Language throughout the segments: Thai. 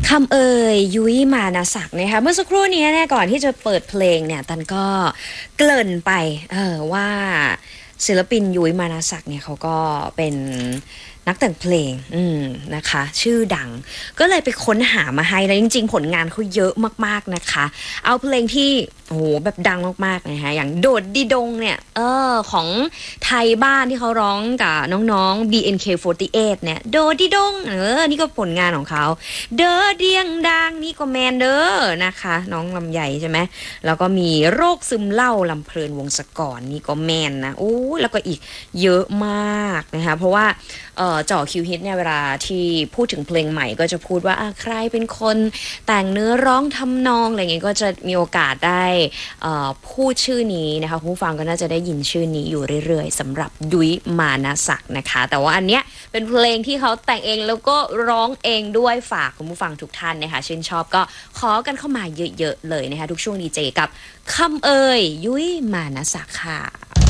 คำเอ่ยยุ้ยมานาศักดิ์นะคะเมื่อสักครู่นี้เนี่ยก่อนที่จะเปิดเพลงเนี่ยตันก็เกริ่นไปว่าศิลปินยุ้ยมานาศักดิ์เนี่ยเขาก็เป็นนักแต่งเพลงนะคะชื่อดังก็เลยไปค้นหามาให้แล้วจริงๆผลงานเขาเยอะมากๆนะคะเอาเพลงที่โอ้โหแบบดังมากๆนะคะอย่างโดดดีดงเนี่ยของไทยบ้านที่เขาร้องกับน้องๆ BNK48 เนี่ยโดดดีดงนี่ก็ผลงานของเขาเด้อเดียงดังนี่ก็แมนเด้อนะคะน้องลำใหญ่ใช่ไหมแล้วก็มีโรคซึมเศร้าลำเพลินวงศกรนี่ก็แมนนะโอ้แล้วก็อีกเยอะมากนะคะเพราะว่าจ่อคิวฮิตเนี่ยเวลาที่พูดถึงเพลงใหม่ก็จะพูดว่าใครเป็นคนแต่งเนื้อร้องทำนองอะไรอย่างเงี้ยก็จะมีโอกาสได้พูดชื่อนี้นะคะคุณผู้ฟังก็น่าจะได้ยินชื่อนี้อยู่เรื่อยๆสำหรับยุ้ยมานาศักดิ์นะคะแต่ว่าอันเนี้ยเป็นเพลงที่เขาแต่งเองแล้วก็ร้องเองด้วยฝากคุณผู้ฟังทุกท่านนะคะชื่นชอบก็ขอกันเข้ามาเยอะๆเลยนะคะทุกช่วงดีเจกับคำเอ่ยยุ้ยมานาศักดิ์ค่ะ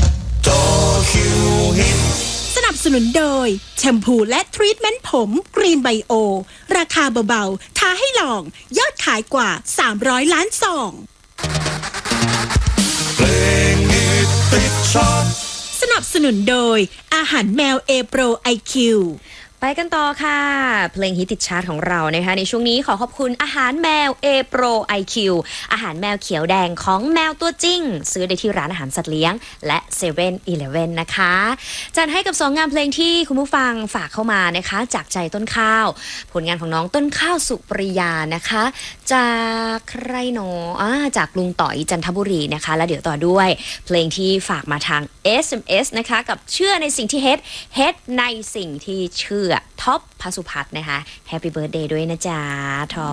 สนับสนุนโดยแชมพูและทรีทเมนต์ผมกรีนไบโอราคาเบาๆท้าให้ลองยอดขายกว่า300ล้านซองเพลงฮิตติดชาร์ตสนับสนุนโดยอาหารแมวเอโปรไอคิวไปกันต่อค่ะเพลงฮิตติดชาร์ตของเรานะคะในช่วงนี้ขอขอบคุณอาหารแมว A Pro IQ อาหารแมวเขียวแดงของแมวตัวจริงซื้อได้ที่ร้านอาหารสัตว์เลี้ยงและ7-Eleven นะคะจัดให้กับ2งานเพลงที่คุณผู้ฟังฝากเข้ามานะคะจากใจต้นข้าวผลงานของน้องต้นข้าวสุปริยานะคะจากใครหนอจากลุงต่อยจันทบุรีนะคะและเดี๋ยวต่อด้วยเพลงที่ฝากมาทาง SMS นะคะกับเชื่อในสิ่งที่เฮ็ดในสิ่งที่เชื่อท็อปพสุพัฒน์นะคะแฮปปี้เบิร์ธเดย์ด้วยนะจ๊ะท็อป